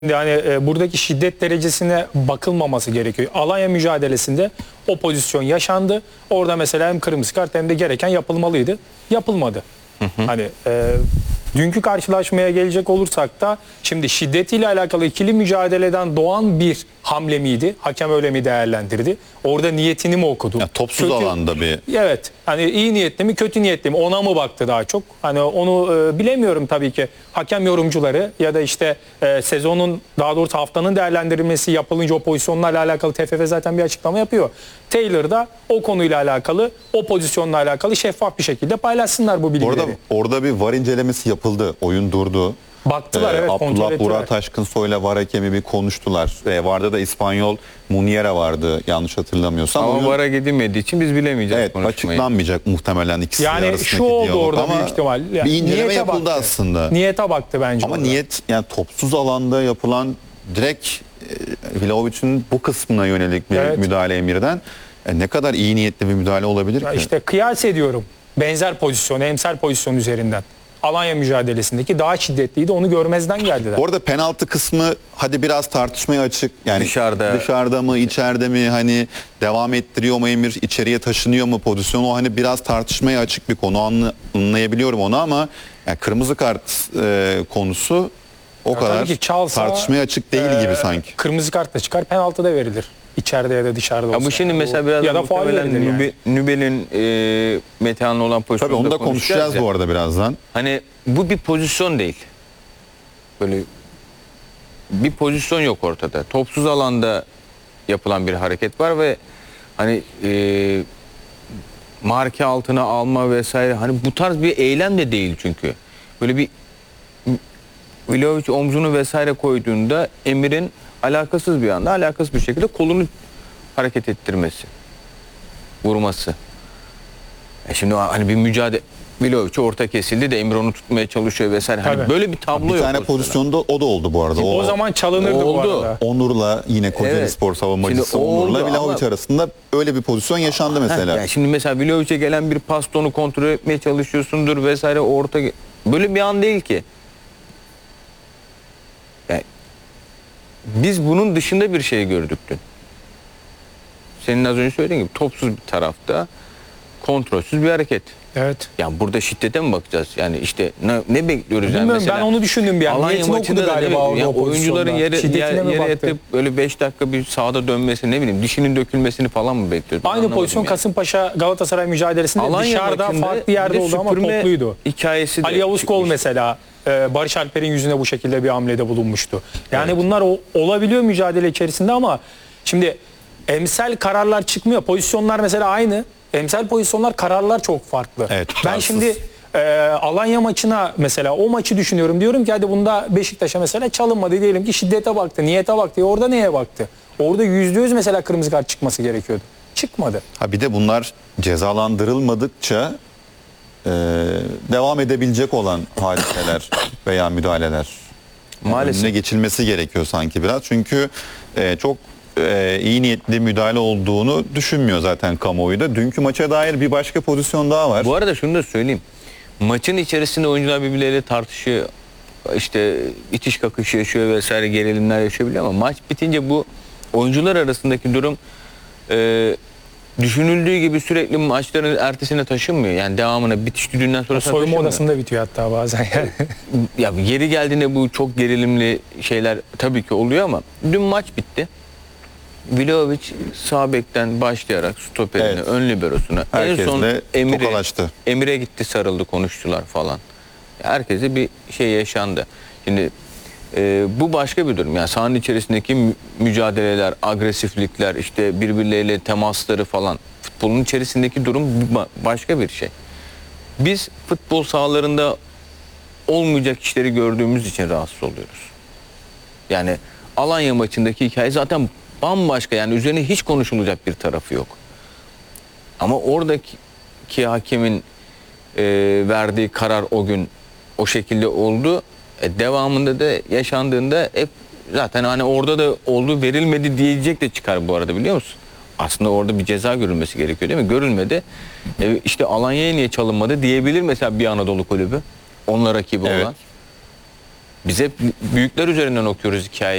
Yani buradaki şiddet derecesine bakılmaması gerekiyor. Alanya mücadelesinde o pozisyon yaşandı. Orada mesela hem kırmızı kart hem de gereken yapılmalıydı. Yapılmadı. Hani dünkü karşılaşmaya gelecek olursak da şimdi şiddetiyle alakalı ikili mücadeleden doğan bir hamle miydi? Hakem öyle mi değerlendirdi? Orada niyetini mi okudu? Ya, topsuz alanda bir... Evet. Hani iyi niyetli mi kötü niyetli mi ona mı baktı daha çok? Hani onu bilemiyorum tabii ki. Hakem yorumcuları ya da işte sezonun daha doğrusu haftanın değerlendirilmesi yapılınca o pozisyonlarla alakalı TFF zaten bir açıklama yapıyor. Taylor da o konuyla alakalı, o pozisyonla alakalı şeffaf bir şekilde paylaşsınlar bu bilgileri. Orada bir VAR incelemesi yapıldı. Oyun durdu. Baktılar, evet, kontrol Abdullah ettiler. Burak Taşkınsoy'la VAR hakemi bir konuştular. VAR'da da İspanyol Muniera vardı yanlış hatırlamıyorsam. Ama VAR'a gidilmediği için biz bilemeyeceğiz evet, konuşmayı. Açıklanmayacak muhtemelen ikisi yani arasındaki şu oldu diyalog. orada ama büyük ihtimal. Yani bir inceleme niyete yapıldı baktı. aslında. Niyete baktı bence. Ama orada. niyet yani topsuz alanda yapılan direkt Vlahovic'in bu kısmına yönelik bir müdahale Emir'den ne kadar iyi niyetli bir müdahale olabilir ya ki? İşte kıyas ediyorum. Benzer pozisyon, emsal pozisyon üzerinden. Alanya mücadelesindeki daha şiddetliydi. Onu görmezden geldiler. Orada penaltı kısmı hadi biraz tartışmaya açık. Yani Dışarıda mı, içeride mi, hani devam ettiriyor mu Emir, içeriye taşınıyor mu pozisyon, o hani biraz tartışmaya açık bir konu, anlayabiliyorum onu ama yani kırmızı kart konusu o kadar tartışmaya açık değil gibi sanki. Kırmızı kart da çıkar, penaltı da verilir. İçeride ya da dışarıda olsa. Ya bu şimdi mesela biraz ya da faul verilir yani. Nübel'in Metehan'la olan pozisyonda Tabii onu da konuşacağız bu arada birazdan. Hani bu bir pozisyon değil. Böyle bir pozisyon yok ortada. Topsuz alanda yapılan bir hareket var ve hani marke altına alma vesaire, hani bu tarz bir eylem de değil çünkü. Böyle bir Vlahovic omzunu vesaire koyduğunda Emir'in alakasız bir anda, alakasız bir şekilde kolunu hareket ettirmesi, vurması. Şimdi hani bir mücadele, Vlahovic orta kesildi de Emir onu tutmaya çalışıyor vesaire. Hani böyle bir tablo yok. Bir tane pozisyonda o da oldu bu arada. O zaman çalınırdı bu arada. Onur'la yine Kocaelispor savunmacısı Onur'la Vlahovic arasında öyle bir pozisyon yaşandı mesela. Yani şimdi mesela Vlahovic'e gelen bir pastonu kontrol etmeye çalışıyorsundur vesaire, orta, böyle bir an değil ki. Yani biz bunun dışında bir şey gördük dün. Senin az önce söylediğin gibi topsuz bir tarafta kontrolsüz bir hareket. Evet. Yani burada şiddete mi bakacağız? Yani işte ne bekliyoruz yani mesela? Ben onu düşündüm bir an. Alanya Niyetini okudu galiba orada yani o pozisyonda. oyuncuların yere yatıp böyle 5 dakika bir sahada dönmesi, ne bileyim dişinin dökülmesini falan mı bekliyoruz? Aynı pozisyon yani. Kasımpaşa Galatasaray mücadelesinde Alanya dışarıda farklı yerde oldu ama topluydu. Hikayesi de Ali Yavuzkol mesela Barış Alper'in yüzüne bu şekilde bir hamlede bulunmuştu. Yani bunlar olabiliyor mücadele içerisinde ama şimdi emsal kararlar çıkmıyor. Pozisyonlar mesela aynı. Emsal pozisyonlar, kararlar çok farklı. Evet, ben şimdi Alanya maçına mesela o maçı düşünüyorum. Diyorum ki hadi bunda Beşiktaş'a mesela çalınmadı, diyelim ki şiddete baktı, niyete baktı. Orada neye baktı? Orada %100 mesela kırmızı kart çıkması gerekiyordu. Çıkmadı. Ha bir de bunlar cezalandırılmadıkça devam edebilecek olan hadiseler veya müdahaleler. Maalesef. Önüne geçilmesi gerekiyor sanki biraz. Çünkü çok iyi niyetli müdahale olduğunu düşünmüyor zaten kamuoyu da. Dünkü maça dair bir başka pozisyon daha var. Bu arada şunu da söyleyeyim. Maçın içerisinde oyuncular birbirleriyle tartışıyor. İşte itiş kakış yaşıyor vesaire, gerilimler yaşayabiliyor ama maç bitince bu oyuncular arasındaki durum düşünüldüğü gibi sürekli maçların ertesine taşınmıyor. Yani devamına, bitiş düdüğünden sonra soyunma odasında bitiyor hatta bazen yani. Ya yeri geldiğinde bu çok gerilimli şeyler tabii ki oluyor ama dün maç bitti. Vlahovic sağ bekten başlayarak stoperine, ön liberosuna, en son Emir'e gitti, sarıldı, konuştular falan. Herkese bir şey yaşandı. Şimdi bu başka bir durum. Yani sahanın içerisindeki mücadeleler, agresiflikler, işte birbirleriyle temasları falan. Futbolun içerisindeki durum başka bir şey. Biz futbol sahalarında olmayacak işleri gördüğümüz için rahatsız oluyoruz. Yani Alanya maçındaki hikaye zaten bambaşka, yani üzerine hiç konuşulacak bir tarafı yok. Ama oradaki hakemin verdiği karar o gün o şekilde oldu. Devamında da yaşandığında hep zaten hani orada da oldu, verilmedi diyecek de çıkar bu arada, biliyor musun? Aslında orada bir ceza görülmesi gerekiyor değil mi? Görülmedi. İşte Alanya'ya niye çalınmadı diyebilir mesela bir Anadolu kulübü. Onunla rakibi olan. Biz hep büyükler üzerinden okuyoruz hikayeyi.